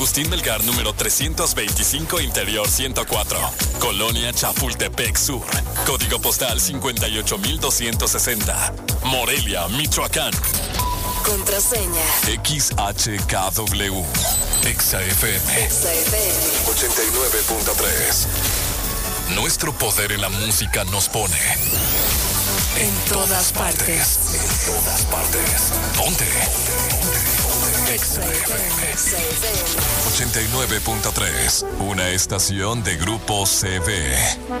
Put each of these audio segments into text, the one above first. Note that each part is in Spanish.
Agustín Melgar, número 325, Interior 104. Colonia Chapultepec Sur. Código postal 58260. Morelia, Michoacán. Contraseña XHKW. XFM 89.3. Nuestro poder en la música nos pone en todas partes. En todas partes. Ponte. XFM 89.3. Una estación de Grupo CB.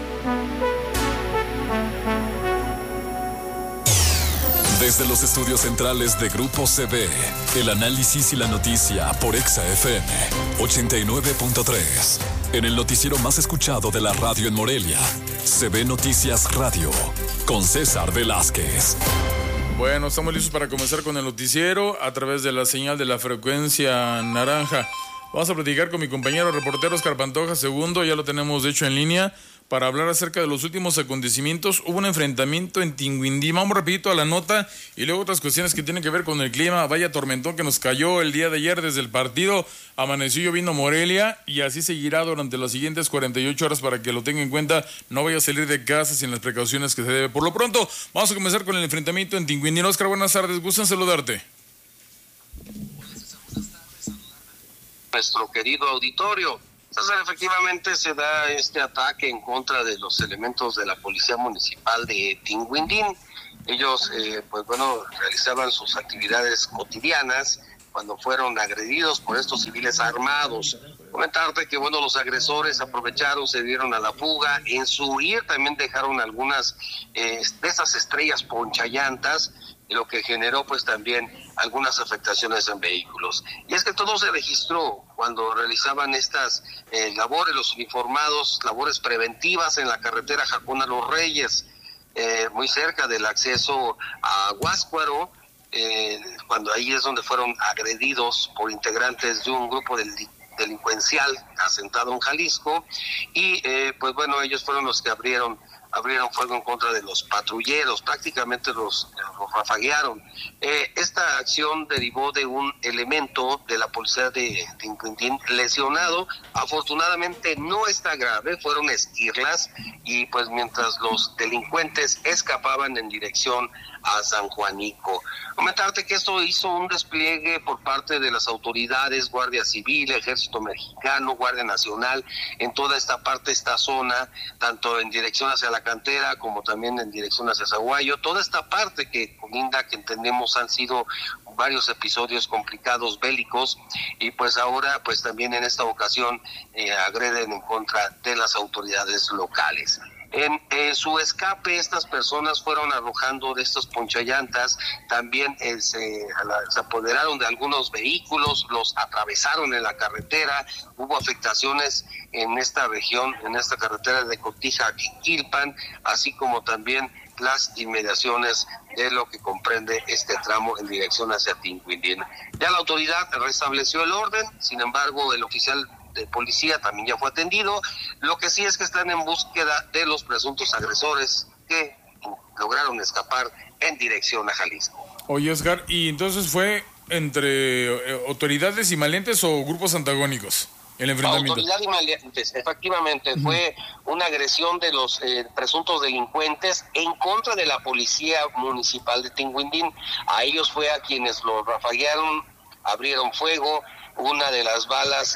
Desde los estudios centrales de Grupo CB, el análisis y la noticia por XFM 89.3. En el noticiero más escuchado de la radio en Morelia, CB Noticias Radio, con César Velázquez. Bueno, estamos listos para comenzar con el noticiero a través de la señal de la frecuencia naranja. Vamos a platicar con mi compañero reportero Oscar Pantoja II, ya lo tenemos de hecho en línea, para hablar acerca de los últimos acontecimientos. Hubo un enfrentamiento en Tinguindín. Vamos rapidito a la nota y luego otras cuestiones que tienen que ver con el clima. Vaya tormentón que nos cayó el día de ayer desde el partido. Amaneció lloviendo Morelia y así seguirá durante las siguientes 48 horas para que lo tenga en cuenta. No vaya a salir de casa sin las precauciones que se debe. Por lo pronto, vamos a comenzar con el enfrentamiento en Tinguindín. Oscar, buenas tardes. Gusto en saludarte. Nuestro querido auditorio. Entonces, efectivamente se da este ataque en contra de los elementos de la Policía Municipal de Tinguindín. Ellos, realizaban sus actividades cotidianas cuando fueron agredidos por estos civiles armados. Comentarte que, los agresores aprovecharon, se dieron a la fuga. En su huir también dejaron algunas de esas estrellas ponchallantas, lo que generó pues también algunas afectaciones en vehículos. Y es que todo se registró cuando realizaban estas labores, los uniformados, labores preventivas en la carretera Jacona Los Reyes, muy cerca del acceso a Huáscuaro, cuando ahí es donde fueron agredidos por integrantes de un grupo delincuencial asentado en Jalisco, y ellos fueron los que abrieron fuego en contra de los patrulleros, prácticamente los rafaguearon. Esta acción derivó de un elemento de la policía de Tinguindín lesionado. Afortunadamente no está grave, fueron esquirlas, y pues mientras los delincuentes escapaban en dirección a San Juanico. Comentarte que esto hizo un despliegue por parte de las autoridades, Guardia Civil, Ejército Mexicano, Guardia Nacional, en toda esta zona, tanto en dirección hacia la cantera como también en dirección hacia Zaguayo. Toda esta parte que colinda, que entendemos han sido varios episodios complicados bélicos, y pues ahora pues también en esta ocasión agreden en contra de las autoridades locales. En su escape, estas personas fueron arrojando de estas ponchallantas, también se apoderaron de algunos vehículos, los atravesaron en la carretera. Hubo afectaciones en esta región, en esta carretera de Cotija a Quiquilpan, así como también las inmediaciones de lo que comprende este tramo en dirección hacia Tinguindín. Ya la autoridad restableció el orden, sin embargo, el oficial de policía también ya fue atendido. Lo que sí es que están en búsqueda de los presuntos agresores que lograron escapar en dirección a Jalisco. Oye, Oscar, ¿y entonces fue entre autoridades y maleantes o grupos antagónicos el enfrentamiento? Autoridad y maleantes, efectivamente. Fue una agresión de los presuntos delincuentes en contra de la Policía Municipal de Tinguindín. A ellos fue a quienes los rafaguearon, abrieron fuego. Una de las balas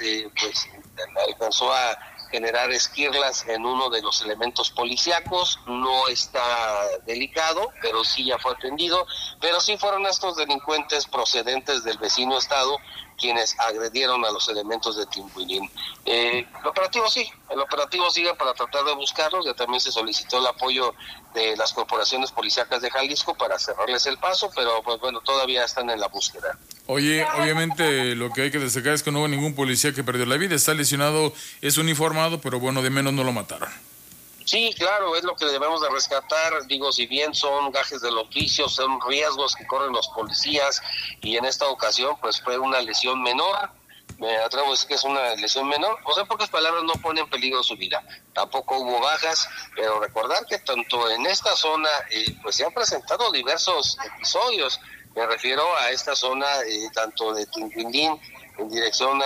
alcanzó a generar esquirlas en uno de los elementos policíacos. No está delicado, pero sí ya fue atendido. Pero sí fueron estos delincuentes procedentes del vecino estado quienes agredieron a los elementos de Tinguindín. El operativo sigue para tratar de buscarlos. Ya también se solicitó el apoyo de las corporaciones policíacas de Jalisco para cerrarles el paso, pero todavía están en la búsqueda. Oye, obviamente lo que hay que destacar es que no hubo ningún policía que perdió la vida. Está lesionado, es uniformado, pero de menos no lo mataron. Sí, claro, es lo que debemos de rescatar. Digo, si bien son gajes del oficio, son riesgos que corren los policías, y en esta ocasión pues fue una lesión menor. Me atrevo a decir que es una lesión menor. O sea, en pocas palabras, no pone en peligro su vida. Tampoco hubo bajas, pero recordar que tanto en esta zona pues se han presentado diversos episodios. Me refiero a esta zona tanto de Tinguindín en dirección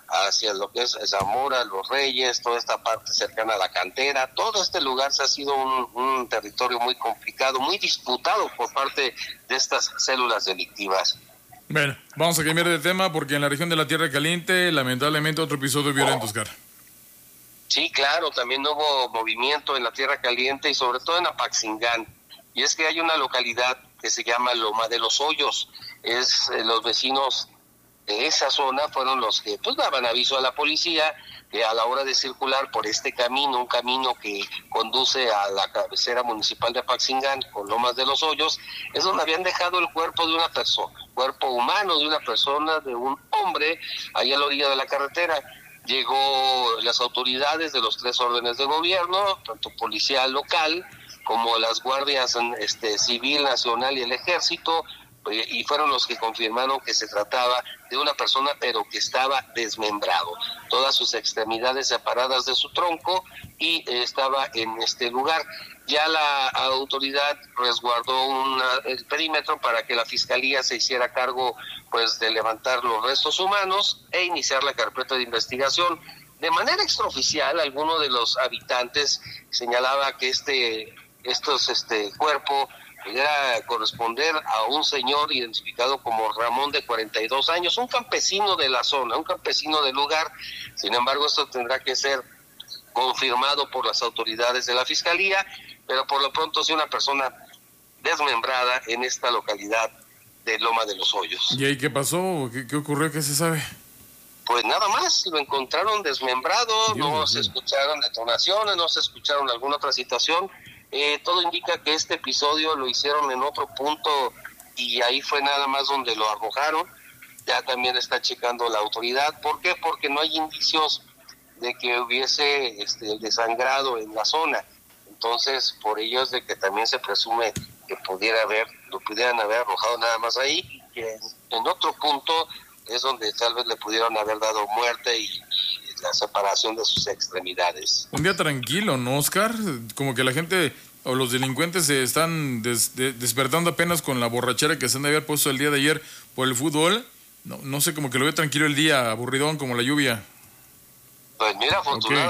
hacia lo que es Zamora, Los Reyes, toda esta parte cercana a la cantera. Todo este lugar se ha sido un territorio muy complicado, muy disputado por parte de estas células delictivas. Bueno, vamos a cambiar de tema porque en la región de la Tierra Caliente, lamentablemente, otro episodio violento, Oscar. Sí, claro, también hubo movimiento en la Tierra Caliente y sobre todo en Apaxingán. Y es que hay una localidad que se llama Loma de los Hoyos. Los vecinos de esa zona fueron los que pues daban aviso a la policía que a la hora de circular por este camino, un camino que conduce a la cabecera municipal de Apaxingán con Lomas de los Hoyos, es donde habían dejado el cuerpo de una persona, cuerpo humano de una persona, de un hombre, ahí a la orilla de la carretera. Llegó las autoridades de los 3 órdenes de gobierno, tanto policía local como las guardias civil, nacional y el ejército, y fueron los que confirmaron que se trataba de una persona pero que estaba desmembrado, todas sus extremidades separadas de su tronco y estaba en este lugar. Ya la autoridad resguardó el perímetro para que la fiscalía se hiciera cargo pues de levantar los restos humanos e iniciar la carpeta de investigación. De manera extraoficial, alguno de los habitantes señalaba que este cuerpo pudiera corresponder a un señor identificado como Ramón, de 42 años, un campesino de la zona, un campesino del lugar. Sin embargo, esto tendrá que ser confirmado por las autoridades de la fiscalía, pero por lo pronto sí una persona desmembrada en esta localidad de Loma de los Hoyos. ¿Y ahí qué pasó? ¿Qué ocurrió? ¿Qué se sabe? Pues nada más, lo encontraron desmembrado, no se escucharon detonaciones, no se escucharon alguna otra situación. Todo indica que este episodio lo hicieron en otro punto y ahí fue nada más donde lo arrojaron. Ya también está checando la autoridad. ¿Por qué? Porque no hay indicios de que hubiese desangrado en la zona. Entonces, por ello es de que también se presume que lo pudieran haber arrojado nada más ahí, y que en otro punto es donde tal vez le pudieron haber dado muerte y la separación de sus extremidades. Un día tranquilo, ¿no, Oscar? Como que la gente o los delincuentes se están despertando apenas con la borrachera que se han de haber puesto el día de ayer por el fútbol. No sé, como que lo veo tranquilo el día, aburridón como la lluvia. Pues mira,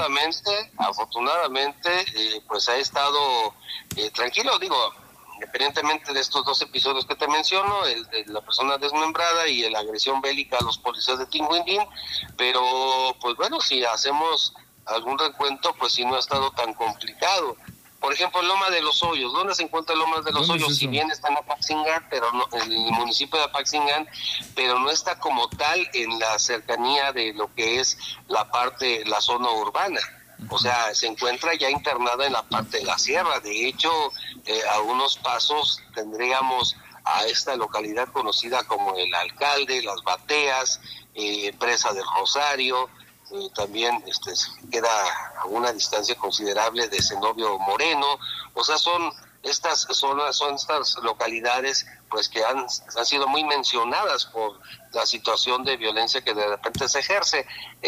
afortunadamente, pues ha estado tranquilo, digo, independientemente de estos 2 episodios que te menciono, el de la persona desmembrada y la agresión bélica a los policías de Tinguindín, pero pues bueno, si hacemos algún recuento, pues sí no ha estado tan complicado. Por ejemplo, Loma de los Hoyos. ¿Dónde se encuentra Loma de los Hoyos? Si bien está en Apaxingán, pero no, en el municipio de Apaxingán, pero no está como tal en la cercanía de lo que es la zona urbana. O sea, se encuentra ya internada en la parte de la sierra. De hecho, a unos pasos tendríamos a esta localidad conocida como El Alcalde, Las Bateas, Presa del Rosario. También queda a una distancia considerable de Zenobio Moreno. O sea, son estas localidades pues que han sido muy mencionadas por la situación de violencia que de repente se ejerce.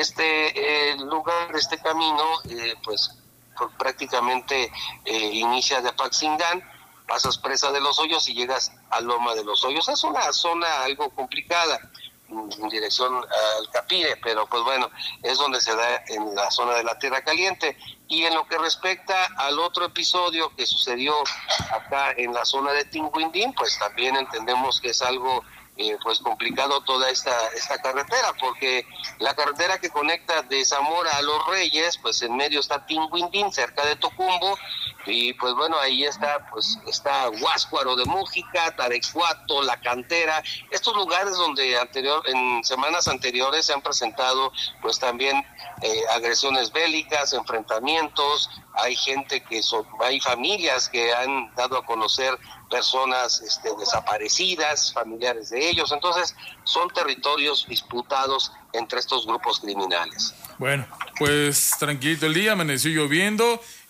Este lugar, este camino, pues prácticamente inicia de Apaxingán, pasas Presa de los Hoyos y llegas a Loma de los Hoyos. Es una zona algo complicada en dirección al Capire, pero pues bueno, es donde se da en la zona de la Tierra Caliente. Y en lo que respecta al otro episodio que sucedió acá en la zona de Tinguindín, pues también entendemos que es algo pues complicado toda esta carretera, porque la carretera que conecta de Zamora a Los Reyes, pues en medio está Tinguindín, cerca de Tocumbo, y pues bueno, ahí está Huáscuaro de Mújica, Tarecuato, La Cantera, estos lugares donde en semanas anteriores se han presentado pues también agresiones bélicas, enfrentamientos. Hay hay familias que han dado a conocer personas desaparecidas, familiares de ellos. Entonces, son territorios disputados entre estos grupos criminales. Bueno, pues tranquilito el día, amaneció lloviendo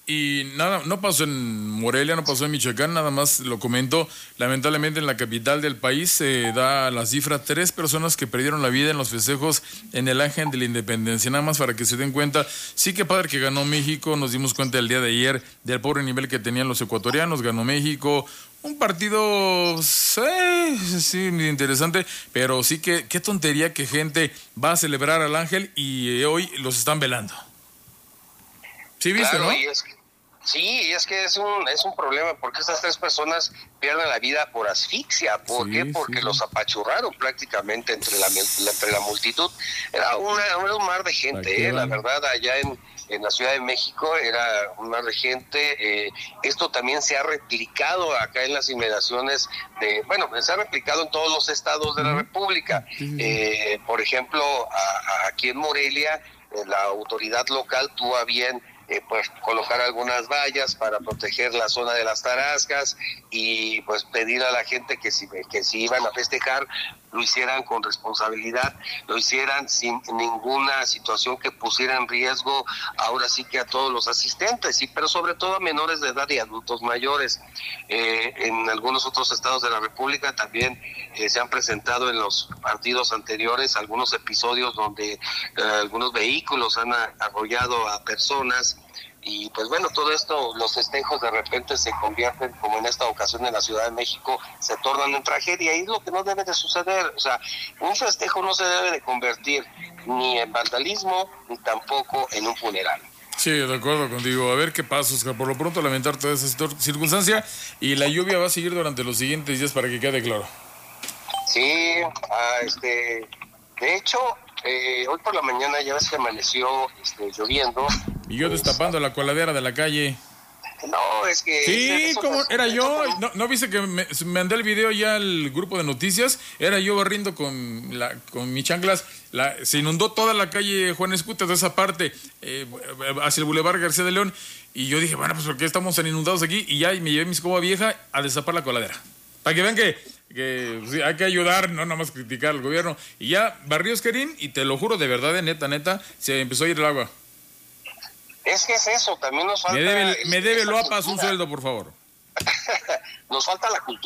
Y nada, no pasó en Morelia, no pasó en Michoacán, nada más lo comento. Lamentablemente en la capital del país se da la cifra 3 personas que perdieron la vida en los festejos en el Ángel de la Independencia. Nada más para que se den cuenta. Sí, que padre que ganó México. Nos dimos cuenta el día de ayer del pobre nivel que tenían los ecuatorianos. Ganó México. Un partido, sí, muy interesante, pero sí que qué tontería que gente va a celebrar al Ángel y hoy los están velando. Sí, viste, claro, ¿no? Sí, es que es un problema porque estas 3 personas pierden la vida por asfixia. ¿Por qué? Porque los apachurraron prácticamente entre la multitud. Era un mar de gente, la verdad, allá en la Ciudad de México era un mar de gente. Esto también se ha replicado acá en las inmediaciones se ha replicado en todos los estados de la República. Por ejemplo, aquí en Morelia, la autoridad local tuvo a bien colocar algunas vallas para proteger la zona de las tarascas y pues pedir a la gente que si iban a festejar lo hicieran con responsabilidad, lo hicieran sin ninguna situación que pusiera en riesgo ahora sí que a todos los asistentes, pero sobre todo a menores de edad y adultos mayores. En algunos otros estados de la República también se han presentado en los partidos anteriores algunos episodios donde algunos vehículos han arrollado a personas. Y pues bueno, todo esto, los festejos de repente se convierten, como en esta ocasión en la Ciudad de México, se tornan en tragedia, y es lo que no debe de suceder. O sea, un festejo no se debe de convertir ni en vandalismo, ni tampoco en un funeral. Sí, de acuerdo contigo. A ver qué pasa, Oscar. Por lo pronto lamentar toda esa circunstancia, y la lluvia va a seguir durante los siguientes días para que quede claro. Sí, de hecho, hoy por la mañana ya ves que amaneció lloviendo. Y yo destapando la coladera de la calle. No, es que... Sí, como era yo. ¿No viste que me mandé el video ya al grupo de noticias? Era yo barriendo con mis chanclas. Se inundó toda la calle Juan Escutia de esa parte, hacia el Boulevard García de León. Y yo dije, bueno, pues ¿por qué estamos tan inundados aquí? Y ya me llevé mi escoba vieja a destapar la coladera. Para que vean que sí, hay que ayudar, no nada más criticar al gobierno. Y ya barrió Oscarín, y te lo juro, de verdad, neta, se empezó a ir el agua. Es que es eso, también nos falta... Me debe Loapas un sueldo, por favor. Nos falta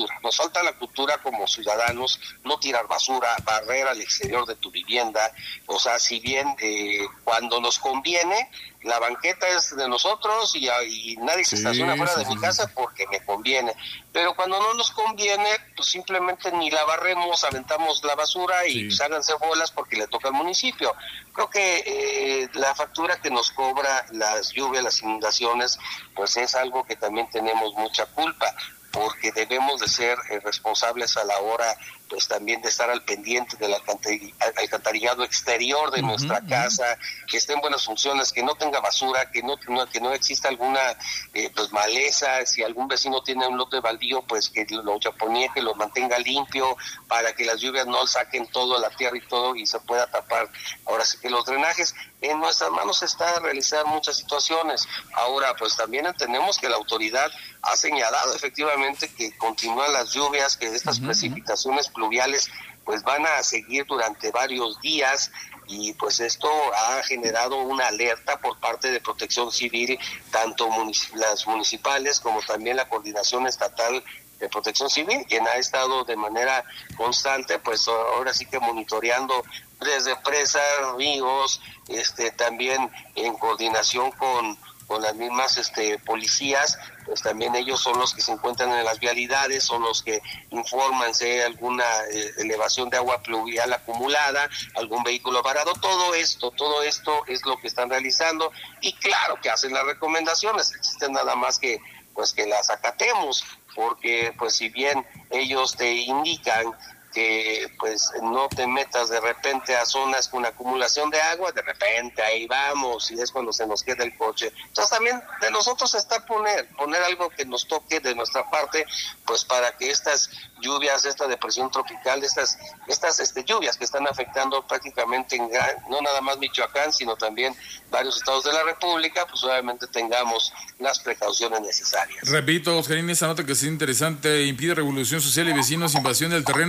la cultura como ciudadanos, no tirar basura, barrer al exterior de tu vivienda. O sea, si bien cuando nos conviene, la banqueta es de nosotros y nadie se estaciona fuera de mi casa porque me conviene. Pero cuando no nos conviene, pues simplemente ni la barremos, aventamos la basura y pues háganse bolas porque le toca al municipio. Creo que la factura que nos cobra las lluvias, las inundaciones, pues es algo que también tenemos mucha culpa, porque debemos de ser responsables a la hora, pues también de estar al pendiente del alcantarillado exterior de nuestra casa, que esté en buenas funciones, que no tenga basura, que no exista alguna pues maleza. Si algún vecino tiene un lote baldío, pues que lo chaponee, que lo mantenga limpio, para que las lluvias no saquen todo la tierra y todo, y se pueda tapar. Ahora sí que los drenajes, en nuestras manos está realizar muchas situaciones. Ahora, pues también entendemos que la autoridad ha señalado efectivamente que continúan las lluvias, que estas precipitaciones pluviales pues van a seguir durante varios días, y pues esto ha generado una alerta por parte de Protección Civil, tanto las municipales como también la Coordinación Estatal de Protección Civil, quien ha estado de manera constante, pues ahora sí que monitoreando desde presas, ríos, también en coordinación con las mismas policías. Pues también ellos son los que se encuentran en las vialidades, son los que informan si hay alguna elevación de agua pluvial acumulada, algún vehículo varado. Todo esto es lo que están realizando, y claro que hacen las recomendaciones. Existen nada más que pues que las acatemos, porque pues si bien ellos te indican que pues no te metas de repente a zonas con acumulación de agua, de repente ahí vamos, y es cuando se nos queda el coche. Entonces también de nosotros está poner algo que nos toque de nuestra parte, pues para que estas lluvias, esta depresión tropical, estas lluvias que están afectando prácticamente no nada más Michoacán, sino también varios estados de la República, pues obviamente tengamos las precauciones necesarias. Repito, Oscarín, esa nota que es interesante: impide revolución social y vecinos, invasión del terreno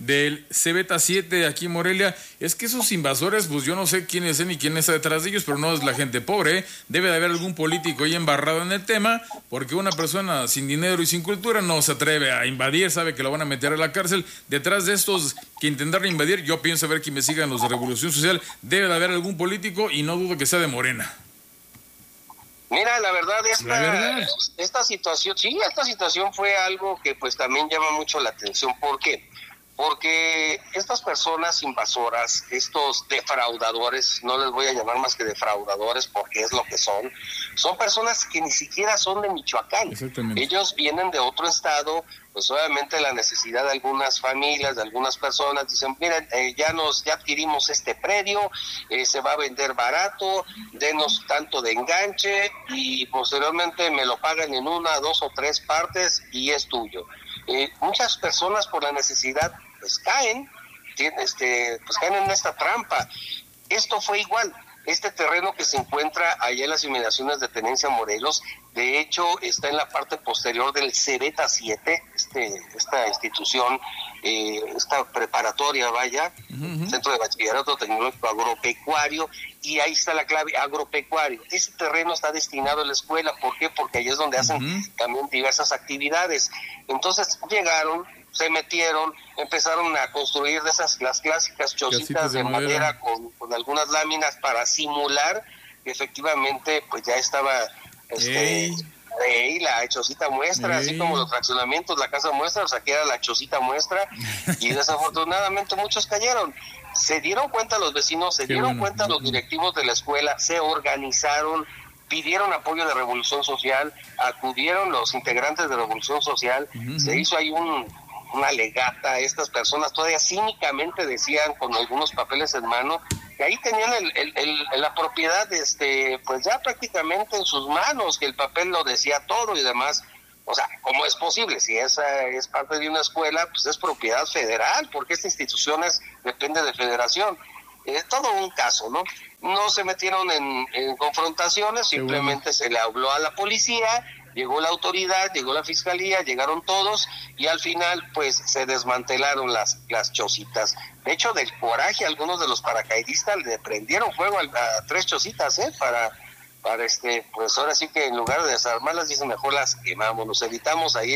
del CB7 aquí en Morelia. Es que esos invasores, pues yo no sé quién es ni quién está detrás de ellos, pero no es la gente pobre, ¿eh? Debe de haber algún político ahí embarrado en el tema, porque una persona sin dinero y sin cultura no se atreve a invadir, sabe que lo van a meter a la cárcel. Detrás de estos que intentaron invadir, yo pienso, a ver quién me sigan los de Revolución Social, debe de haber algún político y no dudo que sea de Morena. Mira, la verdad, esta situación fue algo que pues también llama mucho la atención. ¿Por qué? Porque estas personas invasoras, estos defraudadores, no les voy a llamar más que defraudadores porque es lo que son personas que ni siquiera son de Michoacán. Ellos vienen de otro estado, pues obviamente la necesidad de algunas familias, de algunas personas, dicen, miren, ya adquirimos este predio, se va a vender barato, denos tanto de enganche y posteriormente me lo pagan en 1, 2 o 3 partes y es tuyo. Muchas personas por la necesidad pues caen en esta trampa. Esto fue igual. Este terreno que se encuentra allá en las inmediaciones de Tenencia Morelos, de hecho está en la parte posterior del CB7, esta institución, esta preparatoria, Centro de Bachillerato Tecnológico Agropecuario, y ahí está la clave, agropecuario. Ese terreno está destinado a la escuela. ¿Por qué? Porque ahí es donde hacen también diversas actividades. Entonces llegaron, se metieron, empezaron a construir las clásicas chocitas de madera con algunas láminas para simular que efectivamente pues ya estaba la chocita muestra, así como los fraccionamientos, la casa muestra, o sea que era la chocita muestra, y desafortunadamente muchos cayeron. Se dieron cuenta los vecinos, los directivos de la escuela, se organizaron, pidieron apoyo de Revolución Social, acudieron los integrantes de Revolución Social, se hizo ahí una legata. Estas personas todavía cínicamente decían, con algunos papeles en mano, que ahí tenían la propiedad pues ya prácticamente en sus manos, que el papel lo decía todo y demás. O sea, ¿cómo es posible? Si esa es parte de una escuela, pues es propiedad federal, porque esta institución depende de federación. Todo un caso, ¿no? No se metieron en confrontaciones, simplemente se le habló a la policía, llegó la autoridad, llegó la fiscalía, llegaron todos y al final pues se desmantelaron las chocitas. De hecho, del coraje, algunos de los paracaidistas le prendieron fuego a 3 chocitas, para pues ahora sí que en lugar de desarmarlas, dicen mejor las quemamos, nos evitamos ahí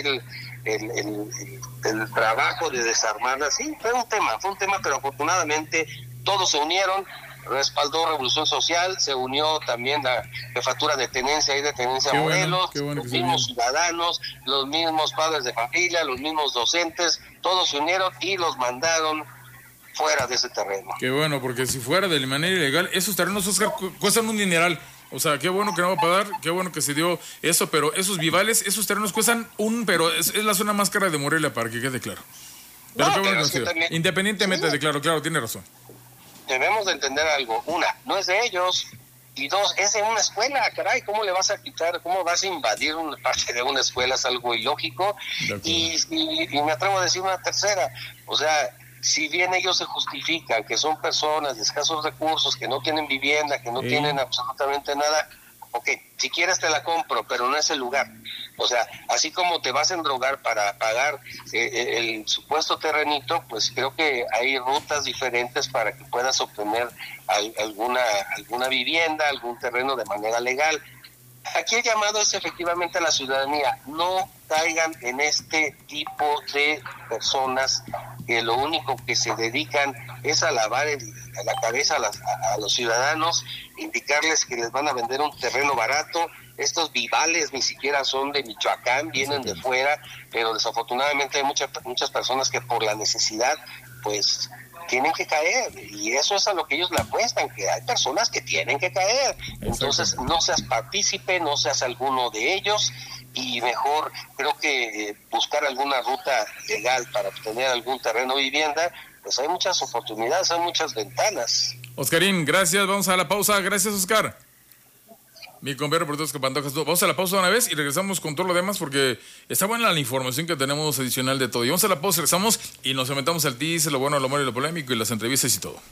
el trabajo de desarmarlas. Sí, fue un tema, pero afortunadamente todos se unieron, respaldó Revolución Social, se unió también la jefatura de tenencia y de Tenencia Morelos, los mismos ciudadanos, los mismos padres de familia, los mismos docentes, todos se unieron y los mandaron fuera de ese terreno. Qué bueno, porque si fuera de manera ilegal, esos terrenos, Oscar, cuestan un dineral. O sea, qué bueno que no va a pagar, qué bueno que se dio eso, pero esos vivales, esos terrenos cuestan pero es la zona más cara de Morelia, para que quede claro. Pero qué bueno que también, independientemente de claro, tiene razón. Debemos de entender algo. Una, no es de ellos. Y 2, es de una escuela, caray. ¿Cómo le vas a quitar, cómo vas a invadir una parte de una escuela? Es algo ilógico. Y me atrevo a decir una tercera. O sea, si bien ellos se justifican que son personas de escasos recursos, que no tienen vivienda, que no tienen absolutamente nada, ok, si quieres te la compro, pero no es el lugar. O sea, así como te vas a endrogar para pagar el supuesto terrenito, pues creo que hay rutas diferentes para que puedas obtener alguna vivienda, algún terreno de manera legal. Aquí el llamado es efectivamente a la ciudadanía, no caigan en este tipo de personas que lo único que se dedican es a lavar la cabeza a los ciudadanos, indicarles que les van a vender un terreno barato. Estos vivales ni siquiera son de Michoacán, vienen de fuera, pero desafortunadamente hay muchas personas que por la necesidad pues tienen que caer, y eso es a lo que ellos le apuestan, que hay personas que tienen que caer. Entonces no seas partícipe, no seas alguno de ellos, y mejor creo que buscar alguna ruta legal para obtener algún terreno o vivienda. Pues hay muchas oportunidades, hay muchas ventanas. Oscarín, gracias, vamos a la pausa. Gracias, Oscar. Mi compañero reportero Carpantojas, vamos a la pausa una vez y regresamos con todo lo demás, porque está buena la información que tenemos adicional de todo. Y vamos a la pausa, regresamos y nos metemos al teaser, lo bueno, lo malo y lo polémico, y las entrevistas y todo.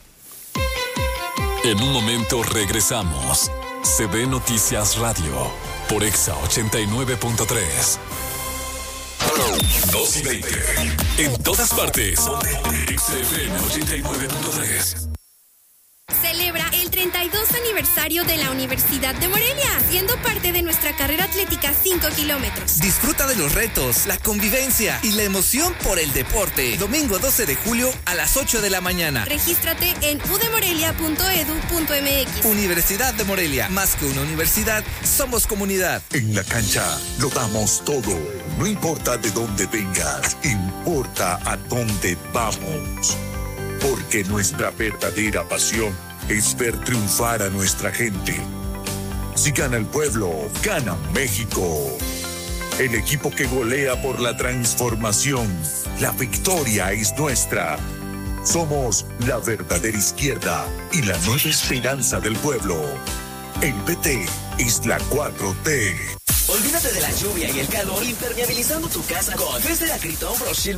En un momento regresamos. CB Noticias Radio por Exa 89.3. 2 y 20. En todas partes. XFM 89.3. Celebra el 32 aniversario de la Universidad de Morelia, siendo parte de nuestra carrera atlética 5 kilómetros. Disfruta de los retos, la convivencia y la emoción por el deporte. Domingo 12 de julio a las 8 de la mañana. Regístrate en udemorelia.edu.mx. Universidad de Morelia, más que una universidad, somos comunidad. En la cancha lo damos todo. No importa de dónde vengas, importa a dónde vamos. Porque nuestra verdadera pasión es ver triunfar a nuestra gente. Si gana el pueblo, gana México. El equipo que golea por la transformación. La victoria es nuestra. Somos la verdadera izquierda y la nueva esperanza del pueblo. El PT es la 4T. Olvídate de la lluvia y el calor impermeabilizando tu casa con Fest de Acryton Pro Shield